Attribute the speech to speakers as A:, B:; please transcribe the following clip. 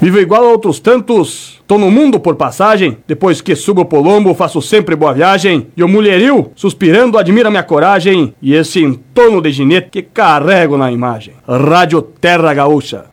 A: Vivo igual a outros tantos, tô no mundo por passagem. Depois que subo pro lombo, faço sempre boa viagem. E o mulherio, suspirando, admira minha coragem e esse entorno de ginete que carrego na imagem. Rádio Terra Gaúcha.